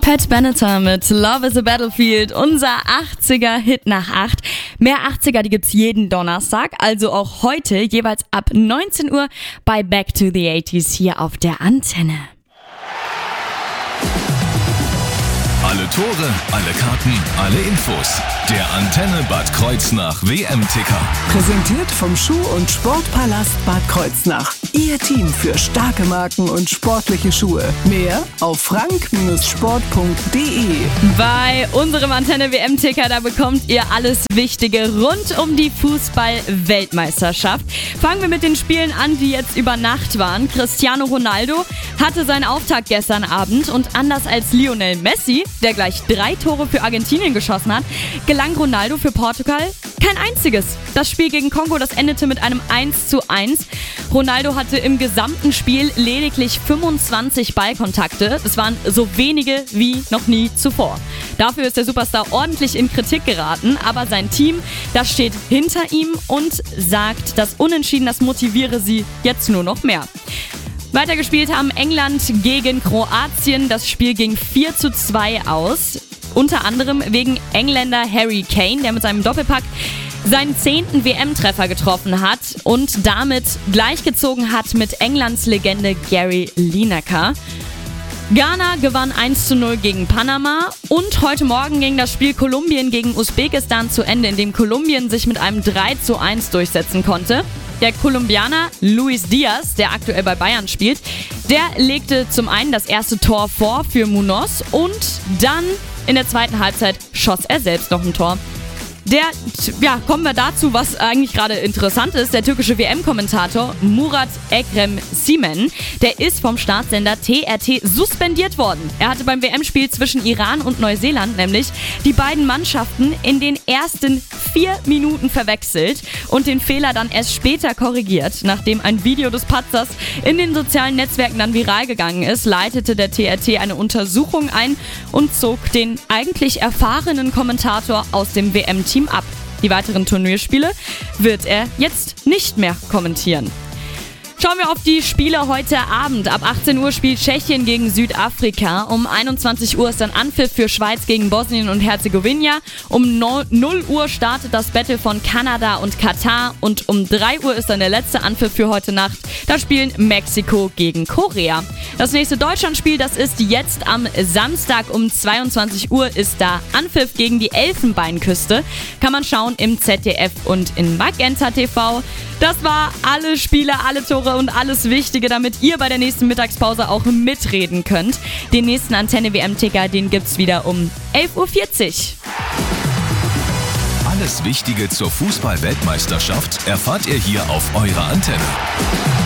Pat Benatar mit Love is a Battlefield, unser 80er-Hit nach 8. Mehr 80er, die gibt's jeden Donnerstag, also auch heute, jeweils ab 19 Uhr bei Back to the 80s hier auf der Antenne. Alle Tore, alle Karten, alle Infos. Der Antenne Bad Kreuznach WM-Ticker. Präsentiert vom Schuh- und Sportpalast Bad Kreuznach. Ihr Team für starke Marken und sportliche Schuhe. Mehr auf frank-sport.de. Bei unserem Antenne WM-Ticker, da bekommt ihr alles Wichtige rund um die Fußball-Weltmeisterschaft. Fangen wir mit den Spielen an, die jetzt über Nacht waren. Cristiano Ronaldo hatte seinen Auftakt gestern Abend und anders als Lionel Messi, der gleich 3 Tore für Argentinien geschossen hat, gelang Ronaldo für Portugal kein einziges. Das Spiel gegen Kongo, das endete mit einem 1:1. Ronaldo hatte im gesamten Spiel lediglich 25 Ballkontakte. Das waren so wenige wie noch nie zuvor. Dafür ist der Superstar ordentlich in Kritik geraten, aber sein Team, das steht hinter ihm und sagt, das Unentschieden, das motiviere sie jetzt nur noch mehr. Weitergespielt haben England gegen Kroatien. Das Spiel ging 4:2 aus. Unter anderem wegen Engländer Harry Kane, der mit seinem Doppelpack seinen 10. WM-Treffer getroffen hat und damit gleichgezogen hat mit Englands Legende Gary Lineker. Ghana gewann 1:0 gegen Panama und heute Morgen ging das Spiel Kolumbien gegen Usbekistan zu Ende, in dem Kolumbien sich mit einem 3:1 durchsetzen konnte. Der Kolumbianer Luis Diaz, der aktuell bei Bayern spielt, der legte zum einen das erste Tor vor für Munoz und dann in der zweiten Halbzeit schoss er selbst noch ein Tor. Kommen wir dazu, was eigentlich gerade interessant ist. Der türkische WM-Kommentator Murat Ekrem Simen, der ist vom Staatssender TRT suspendiert worden. Er hatte beim WM-Spiel zwischen Iran und Neuseeland nämlich die beiden Mannschaften in den ersten 4 Minuten verwechselt und den Fehler dann erst später korrigiert. Nachdem ein Video des Patzers in den sozialen Netzwerken dann viral gegangen ist, leitete der TRT eine Untersuchung ein und zog den eigentlich erfahrenen Kommentator aus dem WM-Team ab. Die weiteren Turnierspiele wird er jetzt nicht mehr kommentieren. Schauen wir auf die Spiele heute Abend. Ab 18 Uhr spielt Tschechien gegen Südafrika. Um 21 Uhr ist dann Anpfiff für Schweiz gegen Bosnien und Herzegowina. Um 0 Uhr startet das Battle von Kanada und Katar. Und um 3 Uhr ist dann der letzte Anpfiff für heute Nacht. Da spielen Mexiko gegen Korea. Das nächste Deutschlandspiel, das ist jetzt am Samstag um 22 Uhr, ist da Anpfiff gegen die Elfenbeinküste. Kann man schauen im ZDF und in Magenta TV. Das war alle Spiele, alle Tore und alles Wichtige, damit ihr bei der nächsten Mittagspause auch mitreden könnt. Den nächsten Antenne WM-Ticker, den gibt's wieder um 11:40 Uhr. Alles Wichtige zur Fußball-Weltmeisterschaft erfahrt ihr hier auf eurer Antenne.